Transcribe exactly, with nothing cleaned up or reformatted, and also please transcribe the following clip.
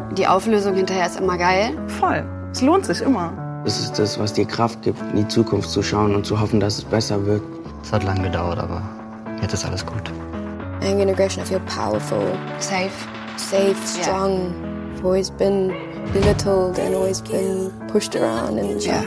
Die Auflösung hinterher ist immer geil. Voll. Es lohnt sich immer. Das ist das, was dir Kraft gibt, in die Zukunft zu schauen und zu hoffen, dass es besser wird. Es hat lange gedauert, aber jetzt ist alles gut. Anger and aggression, I feel powerful. Safe. Safe, strong. I've always been belittled and always been pushed around and Yeah.